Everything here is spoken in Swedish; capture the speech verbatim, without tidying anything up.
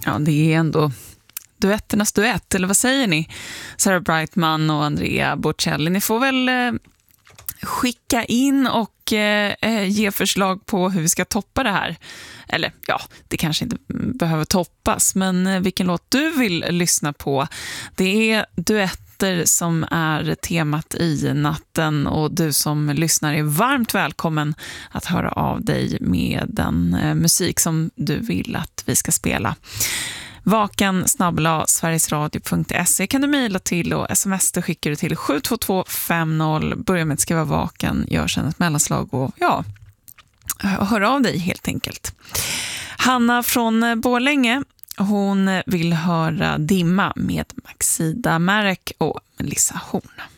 Ja, det är ändå duetternas duett, eller vad säger ni? Sarah Brightman och Andrea Bocelli. Ni får väl eh, skicka in och eh, ge förslag på hur vi ska toppa det här. Eller ja, det kanske inte behöver toppas, men eh, vilken låt du vill lyssna på. Det är duetter som är temat i natten, och du som lyssnar är varmt välkommen att höra av dig med den eh, musik som du vill att vi ska spela. Vakan snabel-a sverigesradio punkt se kan du mejla till, och sms det skickar du till sju två två fem noll. Börja med att skriva vakan, gör sen ett mellanslag och ja, hör av dig helt enkelt. Hanna från Borlänge, hon vill höra Dimma med Maxida Marek och Melissa Horn.